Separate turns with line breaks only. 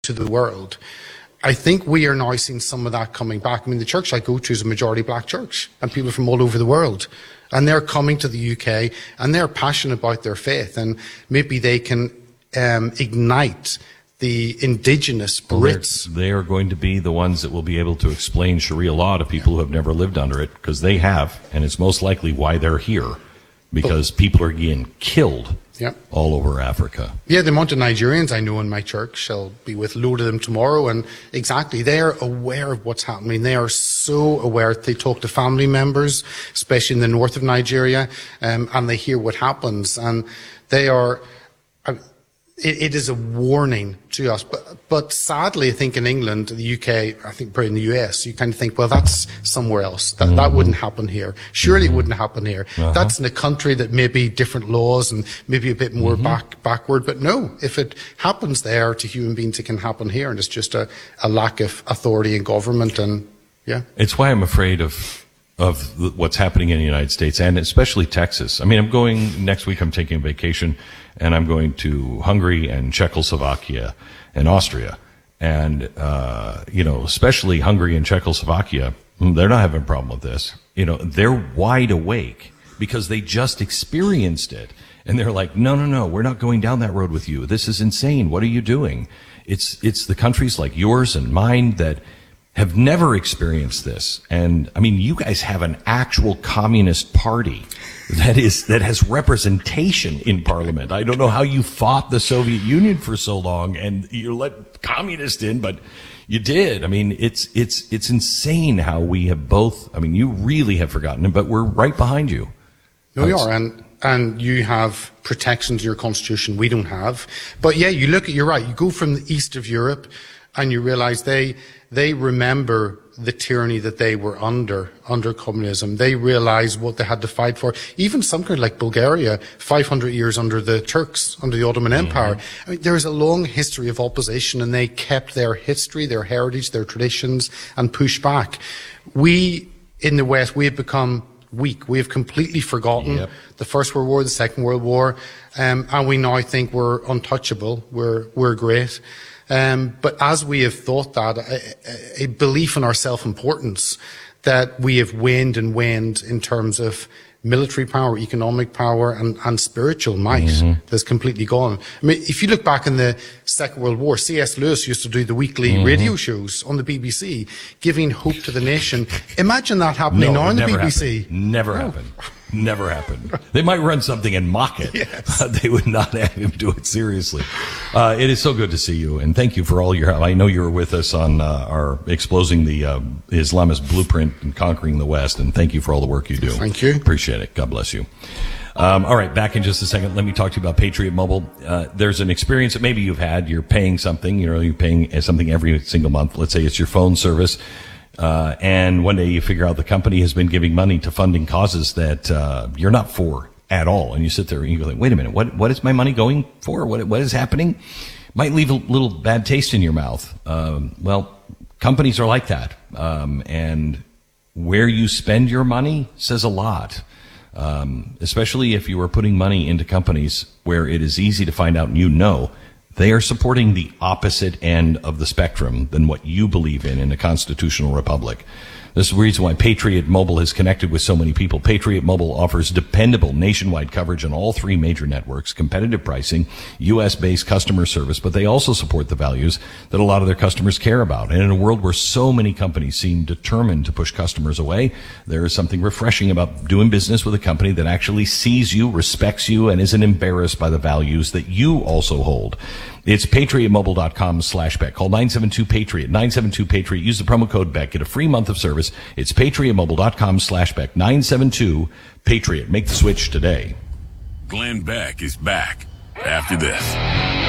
to the world. I think we are now seeing some of that coming back. I mean, the church I go to is a majority black church, and people from all over the world. And they're coming to the UK, and they're passionate about their faith, and maybe they can ignite the indigenous Brits.
They are going to be the ones that will be able to explain Sharia law to people who have never lived under it, because they have, and it's most likely why they're here, because people are getting killed all over Africa.
Yeah, the amount of Nigerians I know in my church, I'll be with a load of them tomorrow, and exactly, they are aware of what's happening. They are so aware. They talk to family members, especially in the north of Nigeria, and they hear what happens, and they are... It is a warning to us, but sadly, I think in England, the UK, I think probably in the US, you kind of think, well, that's somewhere else. That wouldn't happen here. Surely it wouldn't happen here. That's in a country that may be different laws and maybe a bit more backward. But no, if it happens there to human beings, it can happen here, and it's just a lack of authority in government. And
it's why I'm afraid of what's happening in the United States, and especially Texas. I mean, next week I'm taking a vacation, and I'm going to Hungary and Czechoslovakia and Austria. And, especially Hungary and Czechoslovakia, they're not having a problem with this. They're wide awake because they just experienced it. And they're like, no, we're not going down that road with you. This is insane. What are you doing? It's the countries like yours and mine that have never experienced this. And I mean, you guys have an actual communist party that has representation in parliament. I don't know how you fought the Soviet Union for so long and you let communists in, but you did. I mean, it's insane how we have both, I mean, you really have forgotten it, but we're right behind you.
No, we are. And you have protections in your constitution we don't have. But yeah, you're right. You go from the east of Europe and you realize they remember the tyranny that they were under communism. They realize what they had to fight for. Even some country like Bulgaria, 500 years under the Turks, under the Ottoman Empire. I mean, there is a long history of opposition, and they kept their history, their heritage, their traditions, and pushed back. We, in the West, we have become weak. We have completely forgotten the First World War, the Second World War, and we now think we're untouchable. We're great. But as we have thought that, a belief in our self-importance, that we have waned in terms of military power, economic power, and spiritual might has completely gone. I mean, if you look back in the Second World War, C.S. Lewis used to do the weekly radio shows on the BBC, giving hope to the nation. Imagine that happening now on the BBC.
Never happened. Never happened. They might run something and mock it. They would not have him do it seriously. It is so good to see you, and thank you for all your help. I know you were with us on our Exposing the Islamist Blueprint and Conquering the West, and thank you for all the work you do.
Thank you.
Appreciate it. God bless you. All right, back in just a second. Let me talk to you about Patriot Mobile. There's an experience that maybe you've had. You're paying something. You're paying something every single month. Let's say it's your phone service. And one day you figure out the company has been giving money to funding causes that you're not for at all. And you sit there and you go, like, wait a minute, what is my money going for? What is happening? Might leave a little bad taste in your mouth. Well, companies are like that. And where you spend your money says a lot. Especially if you are putting money into companies where it is easy to find out and they are supporting the opposite end of the spectrum than what you believe in a constitutional republic. This is the reason why Patriot Mobile has connected with so many people. Patriot Mobile offers dependable nationwide coverage on all three major networks, competitive pricing, U.S.-based customer service, but they also support the values that a lot of their customers care about. And in a world where so many companies seem determined to push customers away, there is something refreshing about doing business with a company that actually sees you, respects you, and isn't embarrassed by the values that you also hold. It's patriotmobile.com/bet. Call 972-PATRIOT, 972-PATRIOT. Use the promo code BECK. Get a free month of service. It's patriotmobile.com/bet, 972-PATRIOT. Make the switch today.
Glenn Beck is back after this.